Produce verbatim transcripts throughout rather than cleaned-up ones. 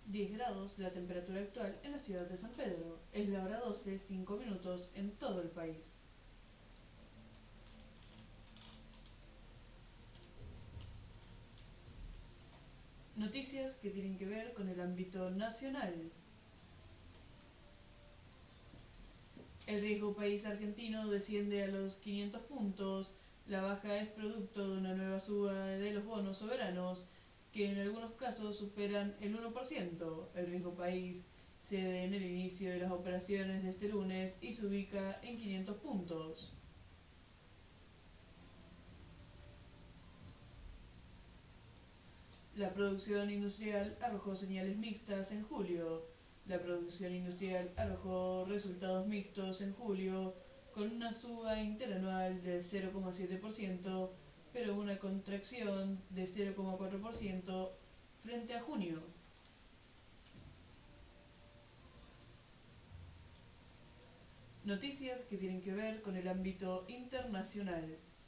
diez grados la temperatura actual en la ciudad de San Pedro. Es la hora doce, cinco minutos en todo el país. Noticias que tienen que ver con el ámbito nacional. El riesgo país argentino desciende a los quinientos puntos. La baja es producto de una nueva suba de los bonos soberanos, que en algunos casos superan el uno por ciento. El riesgo país cede en el inicio de las operaciones de este lunes y se ubica en quinientos puntos. La producción industrial arrojó señales mixtas en julio. La producción industrial arrojó resultados mixtos en julio, con una suba interanual de cero coma siete por ciento, pero una contracción de cero coma cuatro por ciento frente a junio. Noticias que tienen que ver con el ámbito internacional.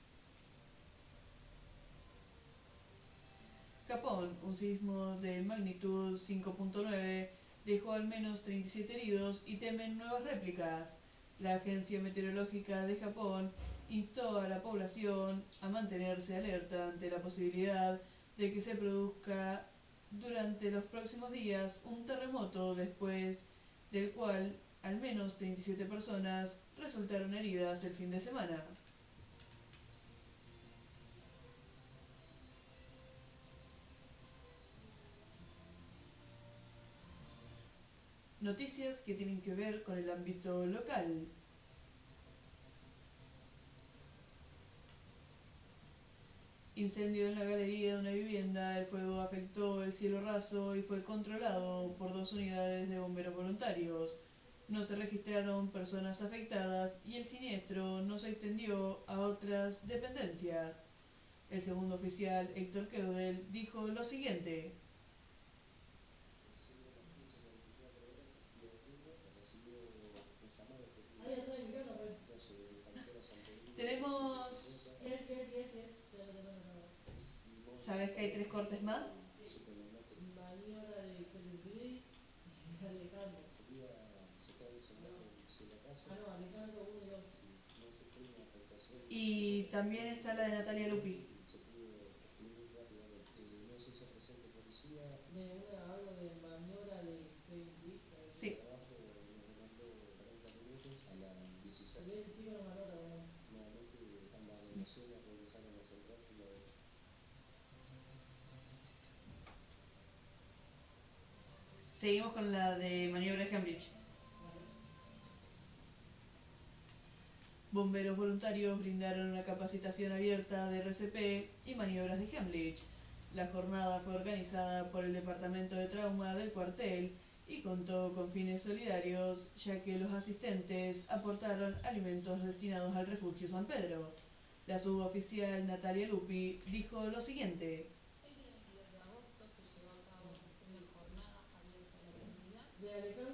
Japón, un sismo de magnitud cinco punto nueve dejó al menos treinta y siete heridos y temen nuevas réplicas. La Agencia Meteorológica de Japón instó a la población a mantenerse alerta ante la posibilidad de que se produzca durante los próximos días un terremoto, después del cual al menos treinta y siete personas resultaron heridas el fin de semana. Noticias que tienen que ver con el ámbito local. Incendio en la galería de una vivienda. El fuego afectó el cielo raso y fue controlado por dos unidades de bomberos voluntarios. No se registraron personas afectadas y el siniestro no se extendió a otras dependencias. El segundo oficial, Héctor Keudel, dijo lo siguiente. Tenemos... ¿Sabes que hay tres cortes más? Y también está la de Natalia Lupi. Sí. Seguimos con la de maniobra de Cambridge. Bomberos voluntarios brindaron una capacitación abierta de R C P y maniobras de Heimlich. La jornada fue organizada por el Departamento de Trauma del cuartel y contó con fines solidarios, ya que los asistentes aportaron alimentos destinados al refugio San Pedro. La suboficial Natalia Lupi dijo lo siguiente. El día veintidós de agosto se llevó a cabo una jornada abierta a la comunidad